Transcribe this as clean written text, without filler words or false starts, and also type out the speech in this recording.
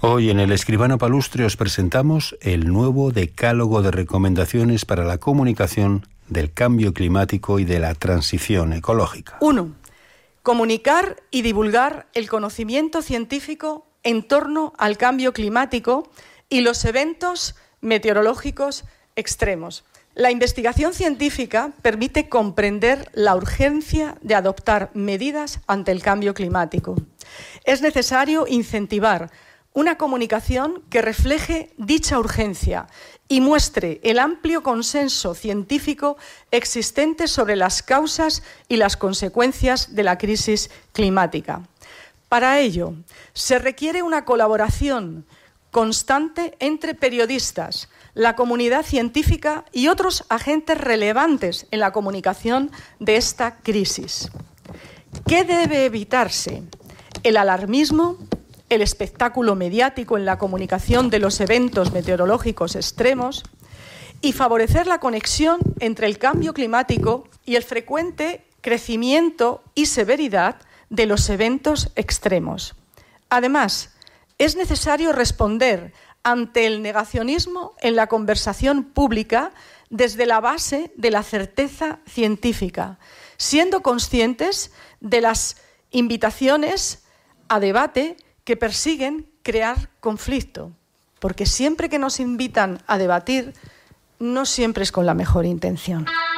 Hoy en El Escribano Palustre os presentamos el nuevo decálogo de recomendaciones para la comunicación del cambio climático y de la transición ecológica. 1. Comunicar y divulgar el conocimiento científico en torno al cambio climático y los eventos meteorológicos extremos. La investigación científica permite comprender la urgencia de adoptar medidas ante el cambio climático. Es necesario incentivar una comunicación que refleje dicha urgencia y muestre el amplio consenso científico existente sobre las causas y las consecuencias de la crisis climática. Para ello, se requiere una colaboración constante entre periodistas, la comunidad científica y otros agentes relevantes en la comunicación de esta crisis. ¿Qué debe evitarse? El alarmismo, el espectáculo mediático en la comunicación de los eventos meteorológicos extremos y favorecer la conexión entre el cambio climático y el frecuente crecimiento y severidad de los eventos extremos. Además, es necesario responder ante el negacionismo en la conversación pública desde la base de la certeza científica, siendo conscientes de las invitaciones a debate que persiguen crear conflicto, porque siempre que nos invitan a debatir, no siempre es con la mejor intención.